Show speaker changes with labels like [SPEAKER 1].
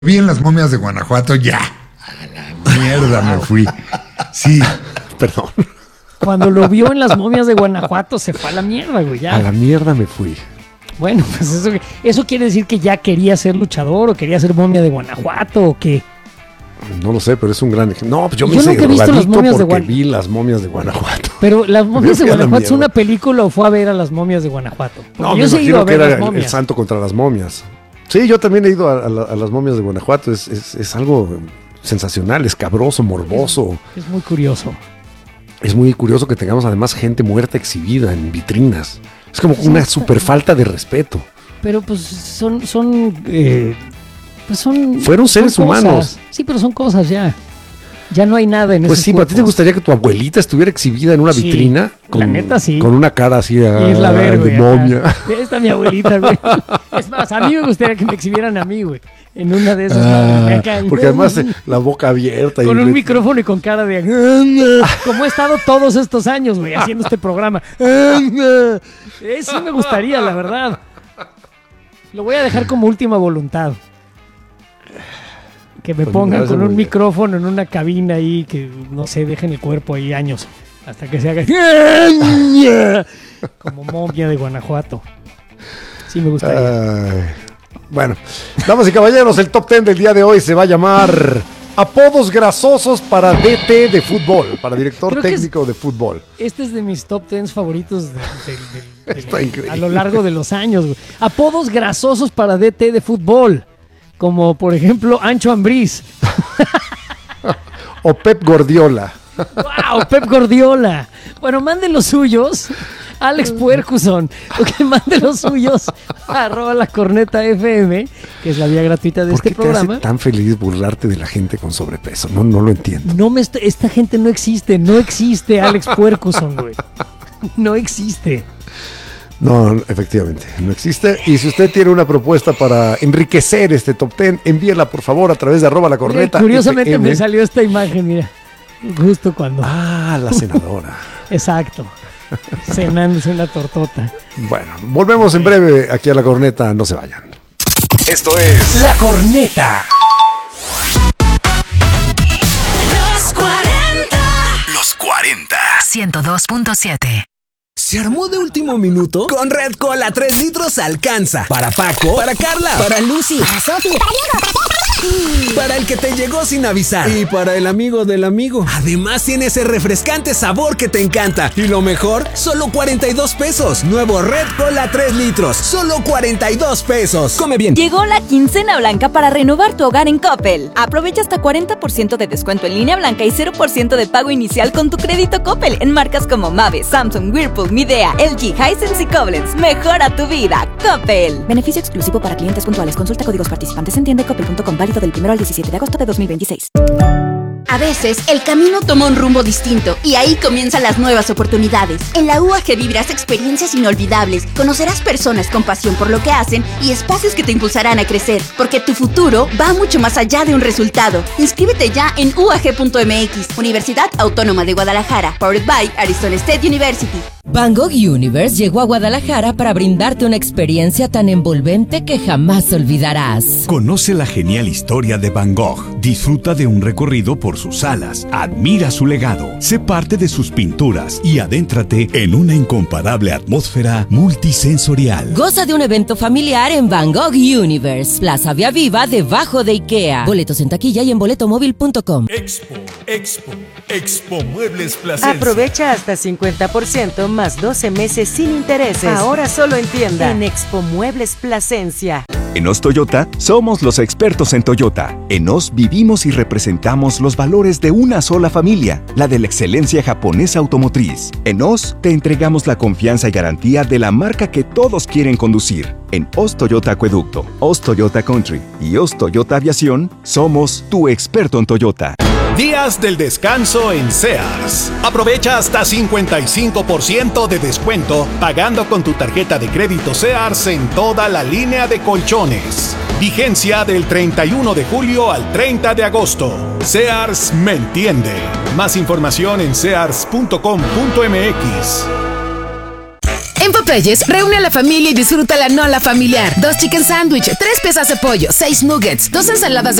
[SPEAKER 1] Vi en las momias de Guanajuato, ya. A la mierda me fui. Sí, perdón.
[SPEAKER 2] Cuando lo vio en las momias de Guanajuato, se fue a la mierda, güey. Ya.
[SPEAKER 3] A la mierda me fui.
[SPEAKER 2] Bueno, pues eso quiere decir que ya quería ser luchador o quería ser momia de Guanajuato o qué.
[SPEAKER 3] No lo sé, pero es un gran ejemplo. No, pues yo me
[SPEAKER 2] nunca
[SPEAKER 3] hice
[SPEAKER 2] he visto las
[SPEAKER 3] drogadicto
[SPEAKER 2] momias de
[SPEAKER 3] porque vi las momias de Guanajuato.
[SPEAKER 2] Pero las momias de
[SPEAKER 3] Me fui a la
[SPEAKER 2] Guanajuato, ¿es
[SPEAKER 3] mierda.
[SPEAKER 2] una película o fue a ver a las momias de Guanajuato? Porque
[SPEAKER 3] No,
[SPEAKER 2] yo
[SPEAKER 3] me
[SPEAKER 2] sí he ido
[SPEAKER 3] imagino
[SPEAKER 2] a
[SPEAKER 3] que
[SPEAKER 2] ver
[SPEAKER 3] era
[SPEAKER 2] las
[SPEAKER 3] el
[SPEAKER 2] momias.
[SPEAKER 3] santo contra las momias. Sí, yo también he ido a las momias de Guanajuato. Es algo sensacional, escabroso, morboso.
[SPEAKER 2] Es muy curioso.
[SPEAKER 3] Es muy curioso que tengamos además gente muerta exhibida en vitrinas. Es como una super falta de respeto.
[SPEAKER 2] Pero pues son
[SPEAKER 3] Fueron seres
[SPEAKER 2] son cosas.
[SPEAKER 3] humanos.
[SPEAKER 2] Sí, pero son cosas ya. Ya no hay nada en
[SPEAKER 3] Pues
[SPEAKER 2] esos
[SPEAKER 3] sí, ¿a ti te
[SPEAKER 2] cuerpos.
[SPEAKER 3] gustaría que tu abuelita estuviera exhibida en una
[SPEAKER 2] Sí,
[SPEAKER 3] vitrina?
[SPEAKER 2] la neta sí.
[SPEAKER 3] Con una cara así
[SPEAKER 2] Irla a ver,
[SPEAKER 3] de
[SPEAKER 2] güey,
[SPEAKER 3] momia.
[SPEAKER 2] acá. Esta es mi abuelita, güey. Es más, a mí me gustaría que me exhibieran a mí, güey. En una de esas. Acá.
[SPEAKER 3] Porque además la boca abierta.
[SPEAKER 2] Con un micrófono y con cara de... Como he estado todos estos años, güey, haciendo este programa. Sí me gustaría, la verdad. Lo voy a dejar como última voluntad. Que me
[SPEAKER 3] Pues
[SPEAKER 2] pongan con un
[SPEAKER 3] bien.
[SPEAKER 2] micrófono en una cabina ahí, que no sé, dejen el cuerpo ahí años. Hasta que se haga... Como momia de Guanajuato. Sí me gustaría.
[SPEAKER 3] Ay. Bueno, damas y caballeros, el top 10 del día de hoy se va a llamar Apodos grasosos para DT de fútbol, para director
[SPEAKER 2] Creo que
[SPEAKER 3] técnico de fútbol.
[SPEAKER 2] Este es de mis top 10 favoritos
[SPEAKER 3] Está increíble.
[SPEAKER 2] a lo largo de los años, güey. Apodos grasosos para DT de fútbol. Como por ejemplo Ancho Ambriz.
[SPEAKER 3] O Pep Guardiola.
[SPEAKER 2] ¡Wow! Pep Guardiola. Bueno, manden los suyos. Alex Puercuson. Que mande los suyos. @lacorneta.fm, que es la vía gratuita de
[SPEAKER 3] ¿Por
[SPEAKER 2] este
[SPEAKER 3] qué te
[SPEAKER 2] programa.
[SPEAKER 3] hace tan feliz burlarte de la gente con sobrepeso? No lo entiendo.
[SPEAKER 2] Esta gente no existe. No existe Alex Puercuson, güey. No existe.
[SPEAKER 3] No, efectivamente, no existe. Y si usted tiene una propuesta para enriquecer este top 10, envíela por favor a través de @lacorneta.
[SPEAKER 2] Curiosamente
[SPEAKER 3] FM.
[SPEAKER 2] me salió esta imagen, mira. Justo cuando.
[SPEAKER 3] Ah, la senadora.
[SPEAKER 2] Exacto. Cenándose una tortota.
[SPEAKER 3] Bueno, volvemos en breve aquí a La Corneta, no se vayan.
[SPEAKER 4] Esto es
[SPEAKER 5] La Corneta.
[SPEAKER 4] Los 40.
[SPEAKER 6] 102.7.
[SPEAKER 5] ¿Se armó de último minuto? Con Red Cola 3 litros alcanza. Para Paco, para Carla, para Lucy, para Sofi, para el que te llegó sin avisar y para el amigo del amigo. Además tiene ese refrescante sabor que te encanta. Y lo mejor, solo 42 pesos. Nuevo Red Cola 3 litros, solo 42 pesos. Come bien.
[SPEAKER 7] Llegó la quincena blanca para renovar tu hogar en Coppel. Aprovecha hasta 40% de descuento en línea blanca y 0% de pago inicial con tu crédito Coppel en marcas como Mave, Samsung, Whirlpool, Midea, LG, Hisense y Koblenz. Mejora tu vida. Coppel. Beneficio exclusivo para clientes puntuales. Consulta códigos participantes en tiendacoppel.com. Válido del 1 al 17 de agosto de 2026.
[SPEAKER 8] A veces, el camino toma un rumbo distinto y ahí comienzan las nuevas oportunidades. En la UAG vivirás experiencias inolvidables, conocerás personas con pasión por lo que hacen y espacios que te impulsarán a crecer, porque tu futuro va mucho más allá de un resultado. Inscríbete ya en uag.mx, Universidad Autónoma de Guadalajara, powered by Arizona State University.
[SPEAKER 9] Van Gogh Universe llegó a Guadalajara para brindarte una experiencia tan envolvente que jamás olvidarás.
[SPEAKER 10] Conoce la genial historia de Van Gogh, disfruta de un recorrido por sus salas, admira su legado, sé parte de sus pinturas y adéntrate en una incomparable atmósfera multisensorial.
[SPEAKER 9] Goza de un evento familiar en Van Gogh Universe, Plaza Vía Viva, debajo de IKEA. Boletos en taquilla y en boletomóvil.com.
[SPEAKER 11] Expo Muebles Plasencia.
[SPEAKER 12] Aprovecha hasta 50% más 12 meses sin intereses. Ahora solo en tienda. En Expo Muebles Plasencia.
[SPEAKER 13] En OS Toyota somos los expertos en Toyota. En OS vivimos y representamos los valores de una sola familia, la de la excelencia japonesa automotriz. En OS te entregamos la confianza y garantía de la marca que todos quieren conducir. En OS Toyota Acueducto, OS Toyota Country y OS Toyota Aviación, somos tu experto en Toyota.
[SPEAKER 11] Días del descanso en Sears. Aprovecha hasta 55% de descuento pagando con tu tarjeta de crédito Sears en toda la línea de colchones. Vigencia del 31 de julio al 30 de agosto. Sears me entiende. Más información en sears.com.mx.
[SPEAKER 14] En Popeyes, reúne a la familia y disfruta la nola familiar. 2 chicken sandwich, 3 piezas de pollo, 6 nuggets, 2 ensaladas de